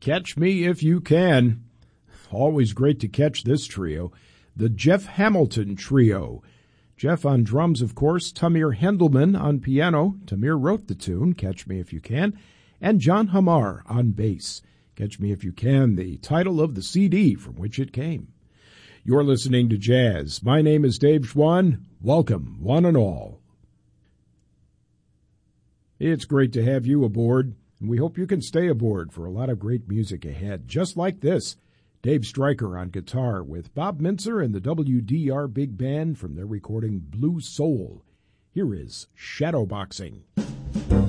Catch Me If You Can. Always great to catch this trio. The Jeff Hamilton Trio. Jeff on drums, of course. Tamir Hendelman on piano. Tamir wrote the tune, Catch Me If You Can. And John Hamar on bass. Catch Me If You Can, the title of the CD from which it came. You're listening to Jazz. My name is Dave Schwann. Welcome, one and all. It's great to have you aboard, and we hope you can stay aboard for a lot of great music ahead, just like this. Dave Stryker on guitar with Bob Mintzer and the WDR Big Band from their recording Blue Soul. Here is Shadowboxing.